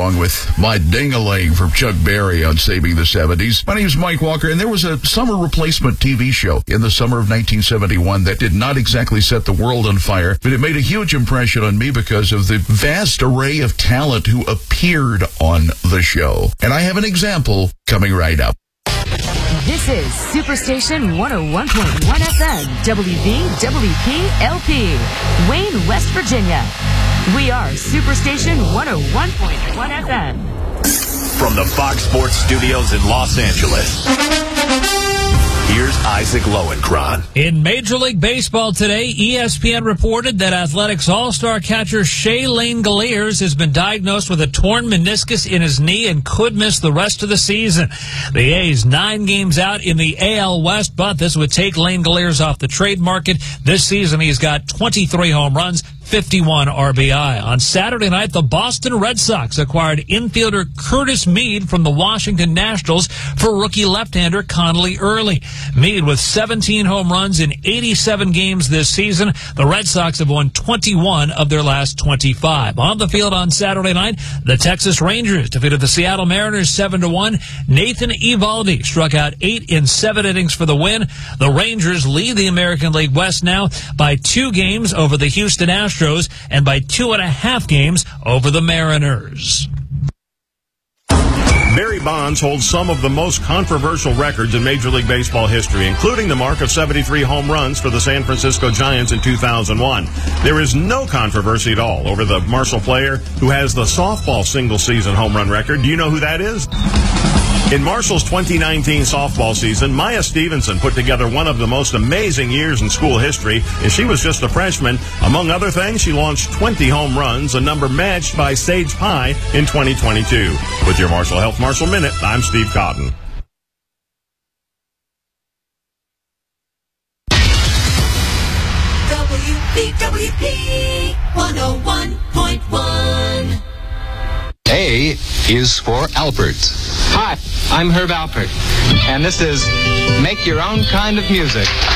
along with My Ding-a-Ling from Chuck Berry on Saving the 70s. My name is Mike Walker, and there was a summer replacement TV show in the summer of 1971 that did not exactly set the world on fire, but it made a huge impression on me because of the vast array of talent who appeared on the show. And I have an example coming right up. This is Superstation 101.1 FM, WVWP LP, Wayne, West Virginia. We are Superstation 101.1 FM. From the Fox Sports Studios in Los Angeles, here's Isaac Lowenkron. In Major League Baseball today, ESPN reported that Athletics All-Star catcher Shaylane Galeers has been diagnosed with a torn meniscus in his knee and could miss the rest of the season. The A's 9 games out in the AL West, but this would take Lane Galeers off the trade market. This season he's got 23 home runs, 51 RBI. On Saturday night, the Boston Red Sox acquired infielder Curtis Mead from the Washington Nationals for rookie left-hander Connolly Early. Mead with 17 home runs in 87 games this season. The Red Sox have won 21 of their last 25. On the field on Saturday night, the Texas Rangers defeated the Seattle Mariners 7-1. Nathan Eovaldi struck out 8 in 7 innings for the win. The Rangers lead the American League West now by 2 games over the Houston Astros and by 2.5 games over the Mariners. Barry Bonds holds some of the most controversial records in Major League Baseball history, including the mark of 73 home runs for the San Francisco Giants in 2001. There is no controversy at all over the Marshall player who has the softball single-season home run record. Do you know who that is? In Marshall's 2019 softball season, Maya Stevenson put together one of the most amazing years in school history, and she was just a freshman. Among other things, she launched 20 home runs, a number matched by Sage Pie in 2022. With your Marshall Health Marshall Minute, I'm Steve Cotton. WVWP 101.1. A is for Alpert. Hi, I'm Herb Alpert, and this is Make Your Own Kind of Music.